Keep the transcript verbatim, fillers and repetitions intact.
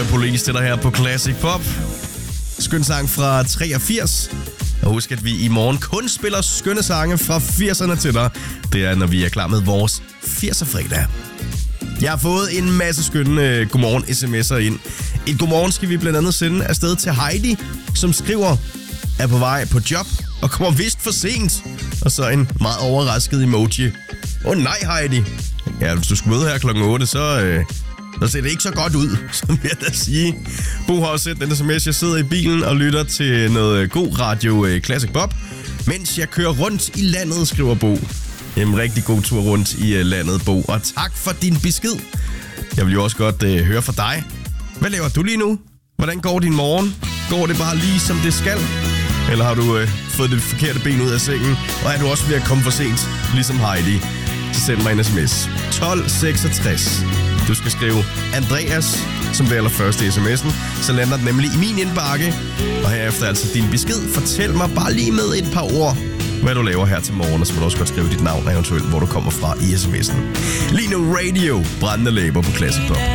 Police til dig her på Classic Pop. Skøn sang fra treogfirs. Og husk, at vi i morgen kun spiller skønne sange fra firserne til dig. Det er, når vi er klar med vores firser-fredag. Jeg har fået en masse skønne godmorgen sms'er ind. Et godmorgen skal vi blandt andet sende afsted til Heidi, som skriver, er på vej på job og kommer vist for sent. Og så en meget overrasket emoji. Åh oh, nej, Heidi. Ja, hvis du skulle møde her klokken otte, så, øh, så ser det ikke så godt ud, som jeg da sige. Bo har også sendt den sms, jeg sidder i bilen og lytter til noget god radio øh, Classic Pop, mens jeg kører rundt i landet, skriver Bo. En rigtig god tur rundt i øh, landet, Bo. Og tak for din besked. Jeg vil jo også godt øh, høre fra dig. Hvad laver du lige nu? Hvordan går din morgen? Går det bare lige som det skal? Eller har du øh, fået det forkerte ben ud af sengen? Og er du også ved at komme for sent, ligesom Heidi? Så send mig en sms. tolv seksogtres. Du skal skrive Andreas som det allerførste i sms'en. Så lander den nemlig i min indbakke. Og herefter altså din besked. Fortæl mig bare lige med et par ord, hvad du laver her til morgen. Og så må du også godt skrive dit navn, eventuelt hvor du kommer fra i sms'en. Lige nu Radio, brændende læber på Classic Pop.